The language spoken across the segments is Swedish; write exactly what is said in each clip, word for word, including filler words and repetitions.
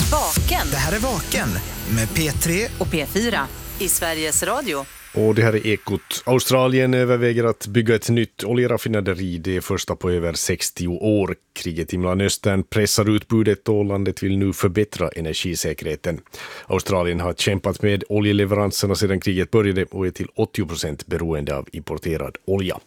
Vaken. Det här är Vaken med P tre och P fyra i Sveriges Radio. Och det här är Ekot. Australien överväger att bygga ett nytt oljeraffinaderi, det första på över sextio år. Kriget i Mellanöstern pressar utbudet och landet vill nu förbättra energisäkerheten. Australien har kämpat med oljeleveranserna sedan kriget började och är till åttio procent beroende av importerad olja.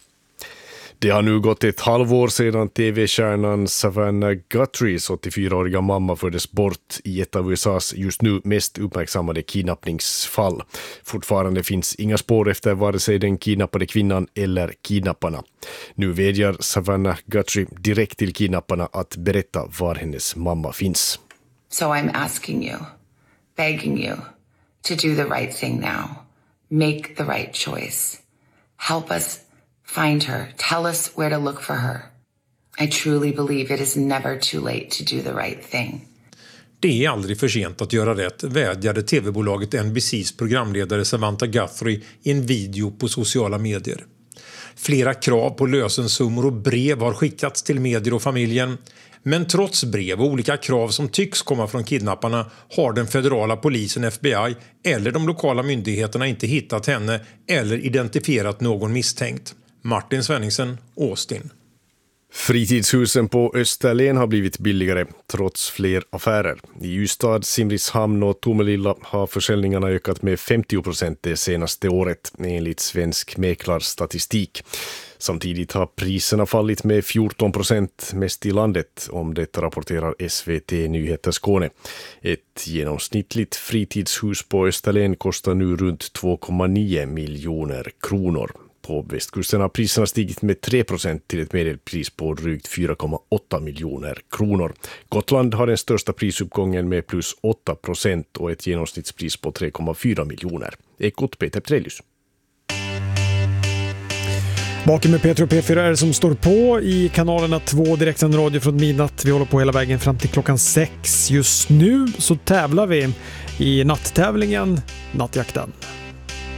Det har nu gått ett halvår sedan tv-kärnan Savannah Guthrie's åttiofyraåriga mamma fördes bort i ett av U S A:s just nu mest uppmärksammade kidnappningsfall. Fortfarande finns inga spår efter vare sig den kidnappade kvinnan eller kidnapparna. Nu vädjar Savannah Guthrie direkt till kidnapparna att berätta var hennes mamma finns. So I'm asking you, begging you to do the right thing now. Make the right choice. Help us find her. Tell us where to look for her. I truly believe it is never too late to do the right thing. Det är aldrig för sent att göra rätt, vädjade tv-bolaget N B C:s programledare Samantha Guthrie i en video på sociala medier. Flera krav på lösensummor och brev har skickats till medier och familjen. Men trots brev och olika krav som tycks komma från kidnapparna har den federala polisen F B I eller de lokala myndigheterna inte hittat henne eller identifierat någon misstänkt. Martin Svenningsen, Austin. Fritidshusen på Österlen har blivit billigare trots fler affärer. I Ystad, Simrishamn och Tomelilla har försäljningarna ökat med femtio procent det senaste året enligt svensk mäklarstatistik. Samtidigt har priserna fallit med fjorton procent mest i landet, om det rapporterar S V T Nyheter Skåne. Ett genomsnittligt fritidshus på Österlen kostar nu runt två komma nio miljoner kronor. På västkusten har priserna stigit med tre procent till ett medelpris på drygt fyra komma åtta miljoner kronor. Gotland har den största prisuppgången med plus åtta procent och ett genomsnittspris på tre komma fyra miljoner. Ekot Peter Trelius. Bakom med P tre och P fyra är det som står på i kanalerna två direktsänd radio från midnatt. Vi håller på hela vägen fram till klockan sex. Just nu så tävlar vi i natttävlingen Nattjakten.